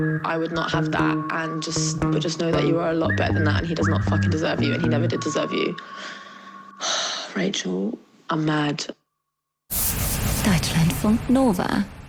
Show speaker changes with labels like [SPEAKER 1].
[SPEAKER 1] I would not have that and just know that you are a lot better than that and he does not fucking deserve you and he never did deserve you. Rachel, I'm mad.
[SPEAKER 2] Deutschlandfunk Nova